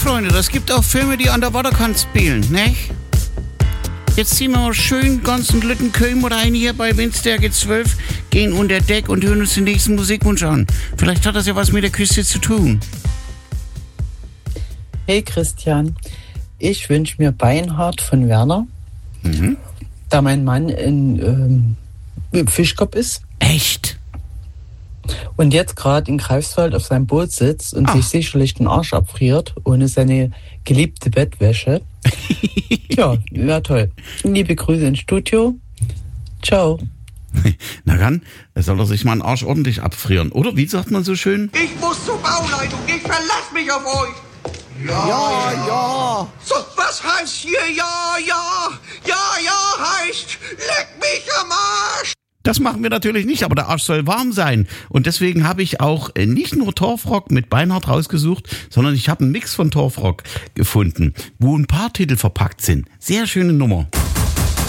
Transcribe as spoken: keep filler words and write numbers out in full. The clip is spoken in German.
Freunde, das gibt auch Filme, die an der Waterkant spielen, nicht? Jetzt ziehen wir mal schön ganzen Glütten Köln rein hier bei Windstärke zwölf, gehen unter Deck und hören uns den nächsten Musikwunsch an. Vielleicht hat das ja was mit der Küste zu tun. Hey Christian, ich wünsche mir Beinhard von Werner, mhm. da mein Mann in ähm, Fischkopf ist. Echt? Und jetzt gerade in Greifswald auf seinem Boot sitzt und Ach. sich sicherlich den Arsch abfriert ohne seine geliebte Bettwäsche. Ja, wäre toll. Liebe Grüße ins Studio. Ciao. Na dann, soll er sich mal einen Arsch ordentlich abfrieren, oder? Wie sagt man so schön? Ich muss zur Bauleitung, ich verlass mich auf euch. Ja, ja, ja. So, was heißt hier ja, ja? Ja, ja heißt, leck mich am Arsch. Das machen wir natürlich nicht, aber der Arsch soll warm sein. Und deswegen habe ich auch nicht nur Torfrock mit Beinhard rausgesucht, sondern ich habe einen Mix von Torfrock gefunden, wo ein paar Titel verpackt sind. Sehr schöne Nummer.